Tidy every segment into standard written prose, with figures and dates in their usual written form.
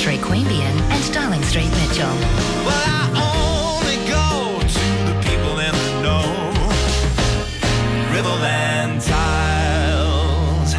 Street, Queanbeyan and Darling Street, Mitchell. Well, I only go to the people in the know. Riverland Tiles.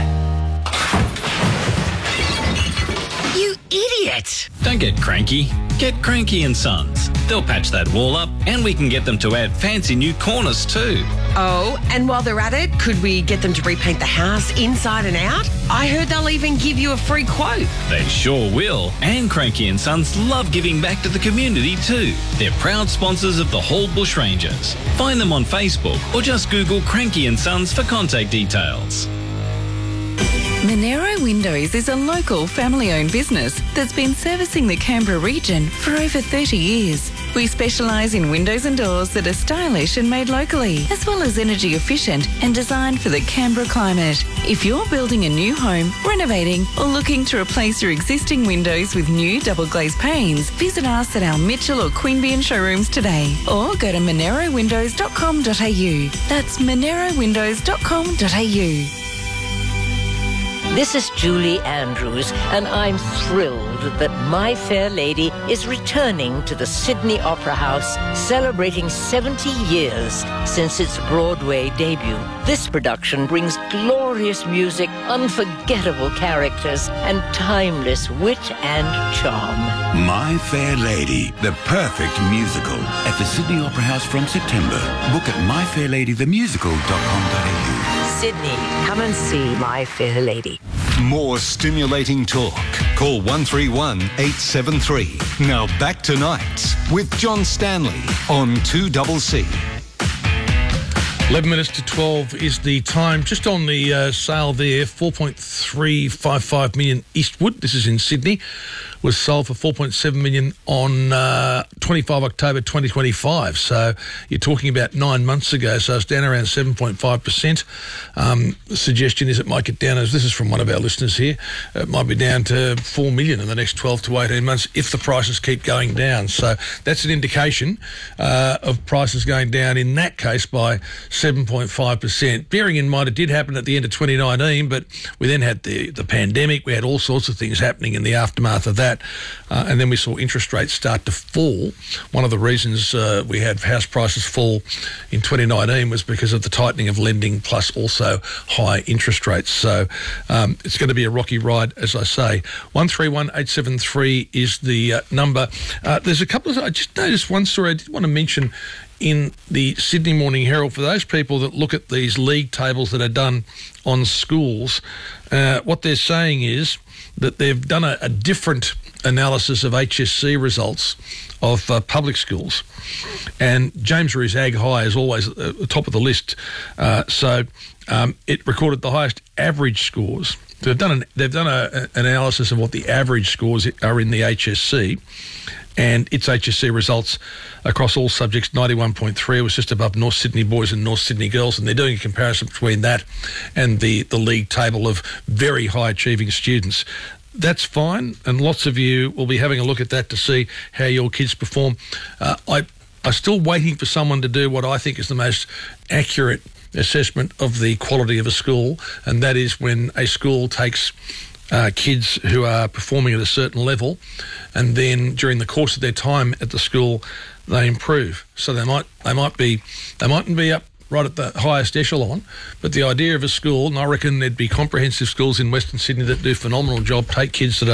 You idiot! Don't get cranky. Get Cranky and Sons. They'll patch that wall up and we can get them to add fancy new corners too. Oh, and while they're at it, could we get them to repaint the house inside and out? I heard they'll even give you a free quote. They sure will. And Cranky and Sons love giving back to the community too. They're proud sponsors of the Hall Bushrangers. Find them on Facebook or just Google Cranky and Sons for contact details. Monero Windows is a local family-owned business that's been servicing the Canberra region for over 30 years. We specialise in windows and doors that are stylish and made locally, as well as energy efficient and designed for the Canberra climate. If you're building a new home, renovating or looking to replace your existing windows with new double glazed panes, visit us at our Mitchell or Queanbeyan showrooms today or go to monerowindows.com.au. That's monerowindows.com.au. This is Julie Andrews, and I'm thrilled that My Fair Lady is returning to the Sydney Opera House, celebrating 70 years since its Broadway debut. This production brings glorious music, unforgettable characters, and timeless wit and charm. My Fair Lady, the perfect musical, at the Sydney Opera House from September. Book at myfairladythemusical.com.au. Sydney, come and see My Fair Lady. More stimulating talk. Call 131 873. Now back to Nights with John Stanley on 2CC. 11 minutes to 12 is the time. Just on the sale there, 4.355 million Eastwood, this is in Sydney, was sold for 4.7 million on 25 October 2025. So you're talking about 9 months ago, so it's down around 7.5%. The suggestion is it might get down, as this is from one of our listeners here, it might be down to 4 million in the next 12 to 18 months if the prices keep going down. So that's an indication of prices going down in that case by 7.5%. Bearing in mind it did happen at the end of 2019, but we then had the pandemic. We had all sorts of things happening in the aftermath of that. And then we saw interest rates start to fall. One of the reasons we had house prices fall in 2019 was because of the tightening of lending plus also high interest rates. So it's going to be a rocky ride, as I say. 131873 is the number. There's a couple of... I just noticed one story I did want to mention in the Sydney Morning Herald for those people that look at these league tables that are done on schools. What they're saying is that they've done a different analysis of HSC results of public schools. And James Rees Ag High is always at the top of the list. So it recorded the highest average scores. So they've done an analysis of what the average scores are in the HSC. And its HSC results across all subjects, 91.3, was just above North Sydney boys and North Sydney girls, and they're doing a comparison between that and the league table of very high achieving students. That's fine, and lots of you will be having a look at that to see how your kids perform. I'm still waiting for someone to do what I think is the most accurate assessment of the quality of a school, and that is when a school takes kids who are performing at a certain level, and then during the course of their time at the school, they improve. So they mightn't be up right at the highest echelon, but the idea of a school, and I reckon there'd be comprehensive schools in Western Sydney that do a phenomenal job, take kids that